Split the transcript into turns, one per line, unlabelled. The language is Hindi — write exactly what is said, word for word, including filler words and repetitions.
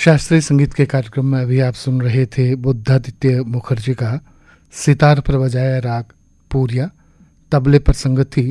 शास्त्रीय संगीत के कार्यक्रम में अभी आप सुन रहे थे बुद्धादित्य मुखर्जी का सितार पर बजाया राग पूरिया, तबले पर संगत थी